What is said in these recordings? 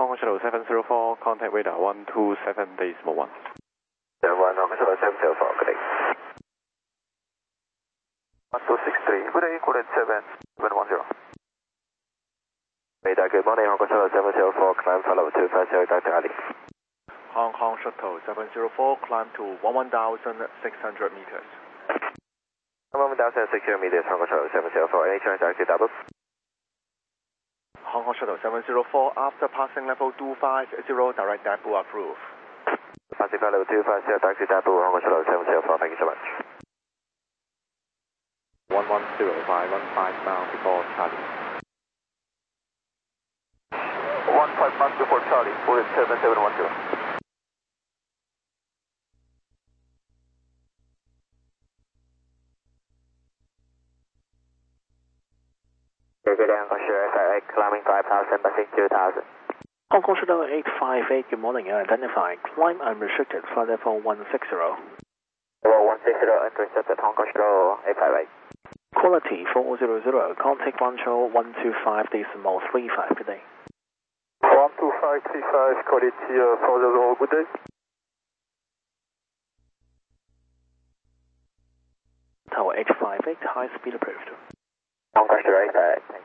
Hong Kong Shuttle 704, contact radar 127.1. 1 Hong Kong Shuttle 704, good day. 1263, good day, code 710. Radar, good morning, Hong Kong Shuttle 704, climb follow 250, Dr. Ali. Hong Kong Shuttle 704, climb to 11,600 meters. 11,600 meters, Hong Kong Shuttle 704, any chance active double? Hong Kong Shuttle 704, after passing level 250, direct depot approved. Passing level 250, taxi depot, Hong Kong Shuttle 704, thank you so much. 110.515 miles before Charlie. 15 miles before Charlie, code 7710. Good day, Hong Kong Shuttle 858, climbing 5,000, passing 2,000. Hong Kong Shuttle 858, good morning, identify, climb unrestricted, flight level 160. Level 160, intercepted Hong Kong Shuttle 858. Quality 400, contact control 125.35, good day. 12535, quality 400, good day. Tower 858, high speed approved. Hong Kong Shuttle 858.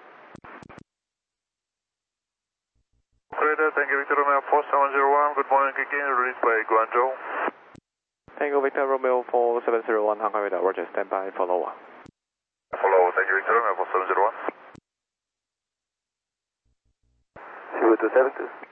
Operator, Tango Victor Romeo 4701, good morning again, released by Guangzhou. Tango Victor Romeo 4701, Hong Kong radar, roger, standby, follow. Follow, Tango Victor Romeo 4701. 0272.